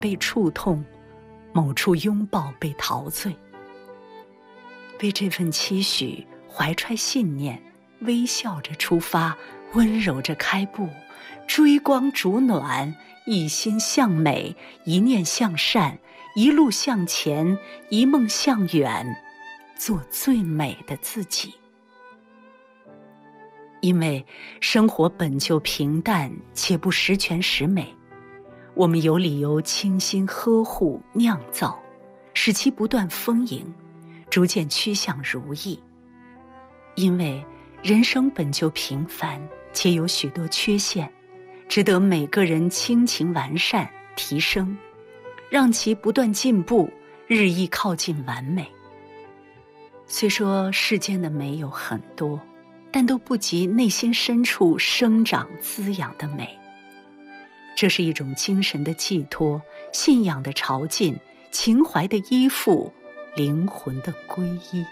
被触痛，某处拥抱被陶醉。为这份期许，怀揣信念，微笑着出发，温柔着开步，追光逐暖，一心向美，一念向善，一路向前，一梦向远，做最美的自己。因为生活本就平淡且不十全十美，我们有理由倾心呵护酿造，使其不断丰盈，逐渐趋向如意。因为人生本就平凡且有许多缺陷，值得每个人倾情完善提升，让其不断进步，日益靠近完美。虽说世间的美有很多，但都不及内心深处生长滋养的美。这是一种精神的寄托，信仰的朝觐，情怀的依附，灵魂的皈依。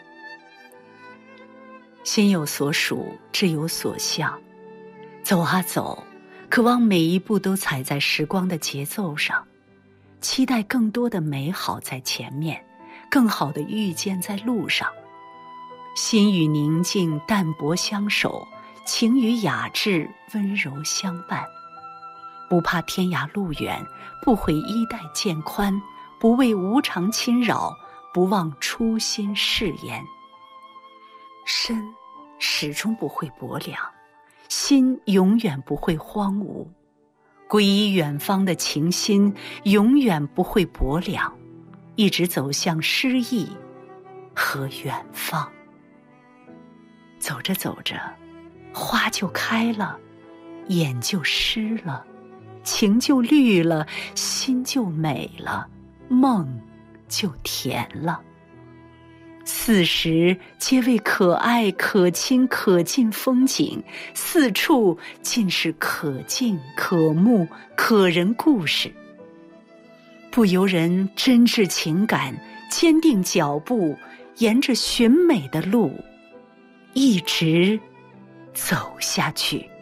心有所属，志有所向，走啊走，渴望每一步都踩在时光的节奏上，期待更多的美好在前面，更好的遇见在路上。心与宁静淡泊相守，情与雅致温柔相伴。不怕天涯路远，不悔衣带渐宽，不畏无常侵扰，不忘初心誓言。身始终不会薄凉，心永远不会荒芜。皈依远方的情心永远不会薄凉，一直走向诗意和远方。走着走着，花就开了，眼就湿了，情就绿了，心就美了，梦就甜了。四时皆为可爱可亲可近风景，四处尽是可敬可慕可人故事。不由人真挚情感，坚定脚步，沿着寻美的路一直走下去。